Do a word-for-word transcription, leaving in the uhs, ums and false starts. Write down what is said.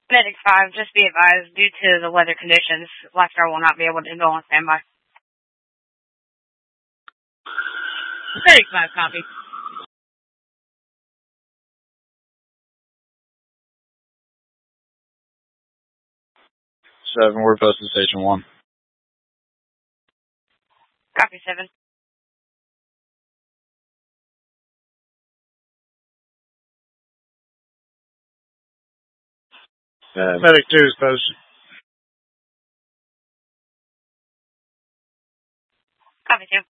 Medic five, just be advised, due to the weather conditions, Lifeguard will not be able to go on standby. Medic five, copy. Seven, we're posted station one. Copy, seven. Uh, Medic two is posted. Copy, two.